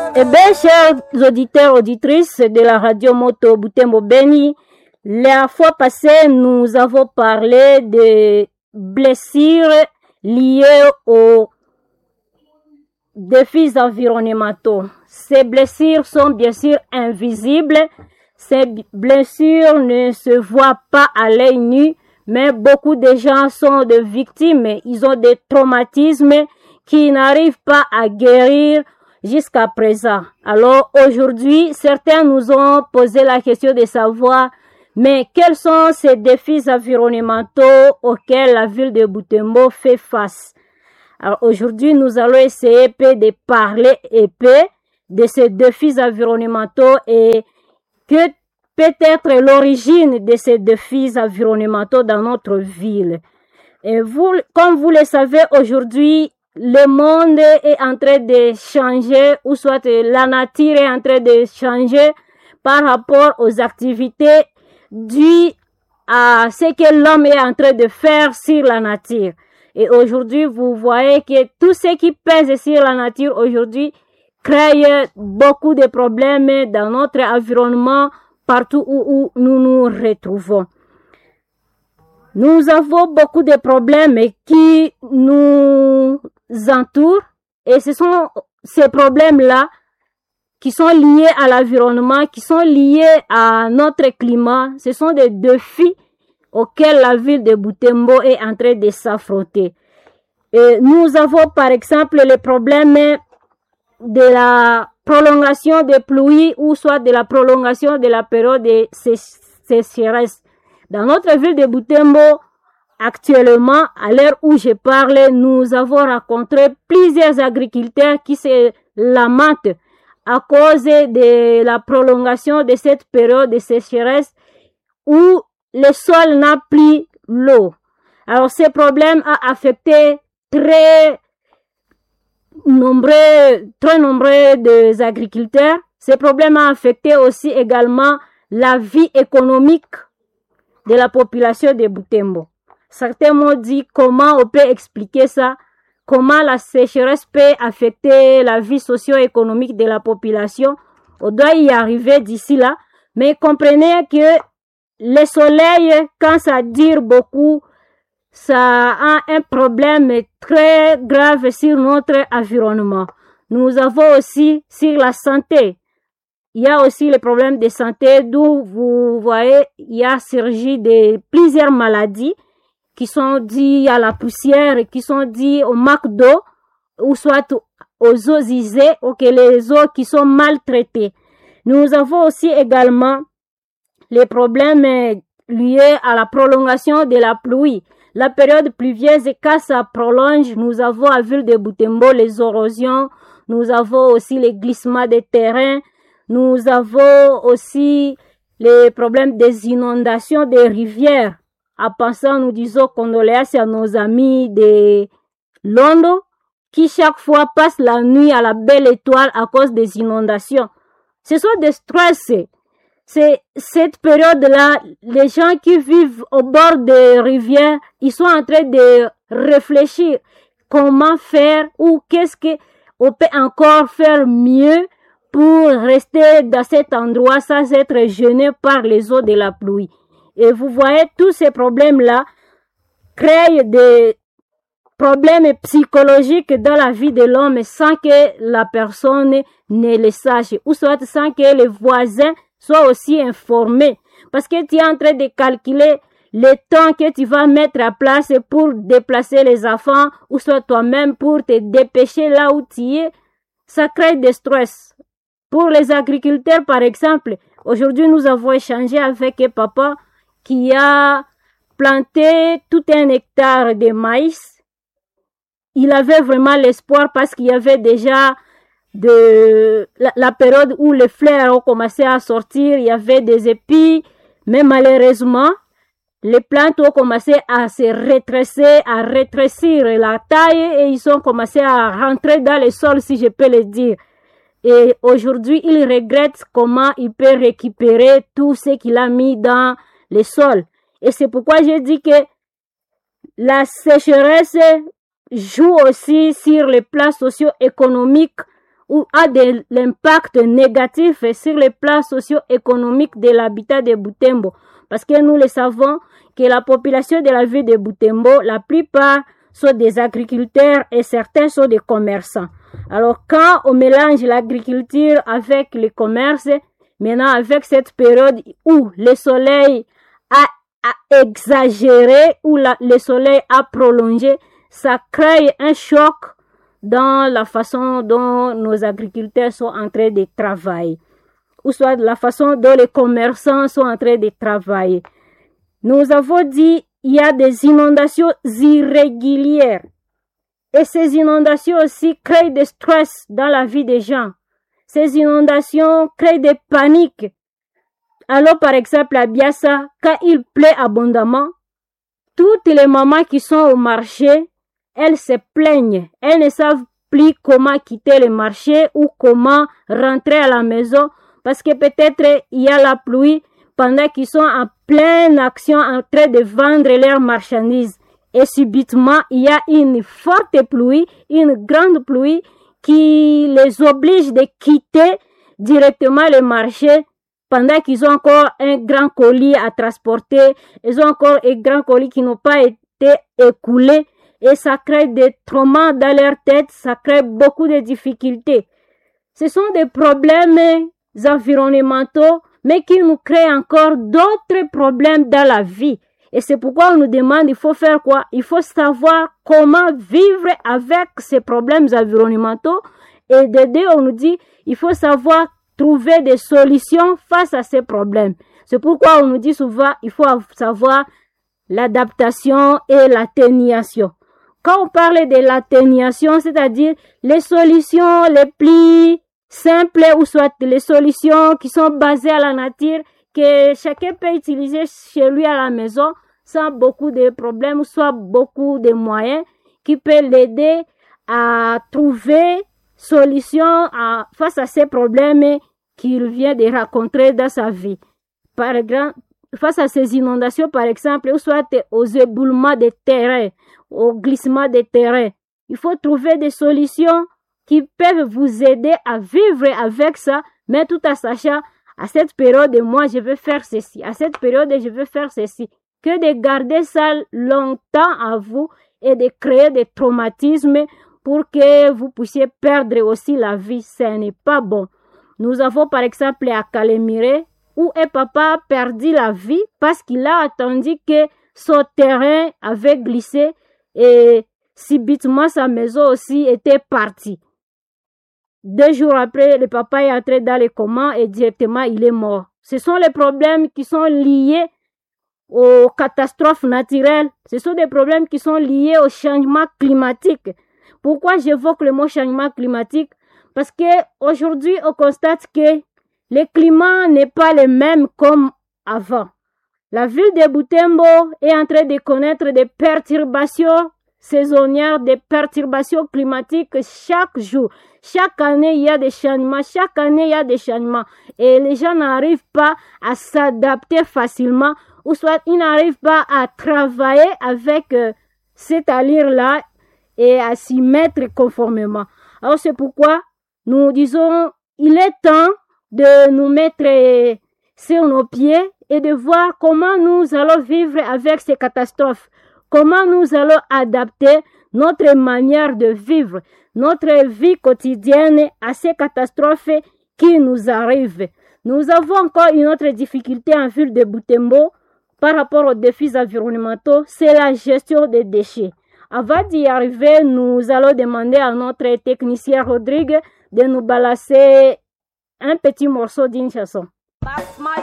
Eh bien, chers auditeurs, auditrices de la radio Moto Butembo Beni, la fois passée, nous avons parlé de blessures liées aux défis environnementaux. Ces blessures sont bien sûr invisibles. Ces blessures ne se voient pas à l'œil nu, mais beaucoup de gens sont des victimes. Ils ont des traumatismes qui n'arrivent pas à guérir jusqu'à présent. Alors aujourd'hui, certains nous ont posé la question de savoir, mais quels sont ces défis environnementaux auxquels la ville de Butembo fait face? Alors aujourd'hui, nous allons essayer de parler de ces défis environnementaux et que peut être l'origine de ces défis environnementaux dans notre ville. Et vous, comme vous le savez, aujourd'hui, le monde est en train de changer, ou soit la nature est en train de changer par rapport aux activités dues à ce que l'homme est en train de faire sur la nature. Et aujourd'hui, vous voyez que tout ce qui pèse sur la nature aujourd'hui crée beaucoup de problèmes dans notre environnement partout où nous nous retrouvons. Nous avons beaucoup de problèmes qui nous entourent et ce sont ces problèmes-là qui sont liés à l'environnement, qui sont liés à notre climat. Ce sont des défis auxquels la ville de Butembo est en train de s'affronter. Et nous avons par exemple le problème de la prolongation des pluies ou soit de la prolongation de la période de sécheresse. Dans notre ville de Butembo, actuellement, à l'heure où je parle, nous avons rencontré plusieurs agriculteurs qui se lamentent à cause de la prolongation de cette période de sécheresse où le sol n'a plus l'eau. Alors, ce problème a affecté très nombreux des agriculteurs. Ce problème a affecté aussi également la vie économique de la population de Butembo. Certains m'ont dit comment on peut expliquer ça, comment la sécheresse peut affecter la vie socio-économique de la population. On doit y arriver d'ici là, mais comprenez que le soleil, quand ça dure beaucoup, ça a un problème très grave sur notre environnement. Nous avons aussi sur la santé. Il y a aussi le problème de santé d'où vous voyez, il y a surgi de plusieurs maladies qui sont dues à la poussière, qui sont dues au manque d'eau ou soit aux eaux usées ou que les eaux qui sont maltraitées. Nous avons aussi également les problèmes liés à la prolongation de la pluie. La période pluvieuse, quand ça prolonge, nous avons à ville de Butembo les érosions, nous avons aussi les glissements de terrain, nous avons aussi les problèmes des inondations des rivières. En passant, nous disons condoléances à nos amis de Londres qui chaque fois passent la nuit à la belle étoile à cause des inondations. Ce sont des stress. C'est cette période-là, les gens qui vivent au bord des rivières, ils sont en train de réfléchir comment faire ou qu'est-ce qu'on peut encore faire mieux pour rester dans cet endroit sans être gêné par les eaux de la pluie. Et vous voyez, tous ces problèmes-là créent des problèmes psychologiques dans la vie de l'homme sans que la personne ne le sache, ou soit sans que les voisins soient aussi informés. Parce que tu es en train de calculer le temps que tu vas mettre à place pour déplacer les enfants, ou soit toi-même pour te dépêcher là où tu es. Ça crée des stress. Pour les agriculteurs, par exemple, aujourd'hui, nous avons échangé avec papa qui a planté tout un hectare de maïs. Il avait vraiment l'espoir parce qu'il y avait déjà la période où les fleurs ont commencé à sortir, il y avait des épis, mais malheureusement, les plantes ont commencé à se rétrécir, à rétrécir la taille et ils ont commencé à rentrer dans le sol, si je peux le dire. Et aujourd'hui, il regrette comment il peut récupérer tout ce qu'il a mis dans le sol. Et c'est pourquoi j'ai dit que la sécheresse joue aussi sur les plans socio-économiques ou a de l'impact négatif sur les plans socio-économiques de l'habitat de Butembo. Parce que nous le savons que la population de la ville de Butembo, la plupart sont des agriculteurs et certains sont des commerçants. Alors quand on mélange l'agriculture avec le commerce, maintenant avec cette période où le soleil a exagéré, où le soleil a prolongé, ça crée un choc dans la façon dont nos agriculteurs sont en train de travailler, ou soit la façon dont les commerçants sont en train de travailler. Nous avons dit il y a des inondations irrégulières. Et ces inondations aussi créent des stress dans la vie des gens. Ces inondations créent des paniques. Alors, par exemple, à Biassa, quand il pleut abondamment, toutes les mamans qui sont au marché, elles se plaignent. Elles ne savent plus comment quitter le marché ou comment rentrer à la maison parce que peut-être il y a la pluie pendant qu'ils sont en pleine action en train de vendre leurs marchandises. Et subitement, il y a une forte pluie, une grande pluie qui les oblige de quitter directement le marché pendant qu'ils ont encore un grand colis à transporter. Ils ont encore un grand colis qui n'ont pas été écoulés et ça crée des traumas dans leur tête, ça crée beaucoup de difficultés. Ce sont des problèmes environnementaux mais qui nous créent encore d'autres problèmes dans la vie. Et c'est pourquoi on nous demande, il faut faire quoi? Il faut savoir comment vivre avec ces problèmes environnementaux. Et de deux, on nous dit, il faut savoir trouver des solutions face à ces problèmes. C'est pourquoi on nous dit souvent, il faut savoir l'adaptation et l'atténuation. Quand on parle de l'atténuation, c'est-à-dire les solutions les plus simples ou soit les solutions qui sont basées à la nature, que chacun peut utiliser chez lui à la maison sans beaucoup de problèmes ou soit beaucoup de moyens qui peuvent l'aider à trouver solution face à ces problèmes qu'il vient de rencontrer dans sa vie. Par exemple, face à ces inondations, par exemple, ou soit aux éboulements de terrain, au glissement de terrain, il faut trouver des solutions qui peuvent vous aider à vivre avec ça, mais tout en sachant à cette période, moi, je vais faire ceci. À cette période, je vais faire ceci. Que de garder ça longtemps à vous et de créer des traumatismes pour que vous puissiez perdre aussi la vie. Ce n'est pas bon. Nous avons par exemple à Calémiré où un papa a perdu la vie parce qu'il a attendu que son terrain avait glissé et subitement sa maison aussi était partie. 2 jours après, le papa est entré dans les comas et directement il est mort. Ce sont les problèmes qui sont liés aux catastrophes naturelles. Ce sont des problèmes qui sont liés au changement climatique. Pourquoi j'évoque le mot changement climatique? Parce que aujourd'hui, on constate que le climat n'est pas le même comme avant. La ville de Butembo est en train de connaître des perturbations saisonnières, des perturbations climatiques chaque jour. Chaque année, il y a des changements. Chaque année, il y a des changements. Et les gens n'arrivent pas à s'adapter facilement ou soit ils n'arrivent pas à travailler avec cette allure-là et à s'y mettre conformément. Alors, c'est pourquoi nous disons, il est temps de nous mettre sur nos pieds et de voir comment nous allons vivre avec ces catastrophes. Comment nous allons adapter notre manière de vivre, notre vie quotidienne à ces catastrophes qui nous arrivent. Nous avons encore une autre difficulté en ville de Butembo par rapport aux défis environnementaux, c'est la gestion des déchets. Avant d'y arriver, nous allons demander à notre technicien Rodrigue de nous balancer un petit morceau d'une chanson.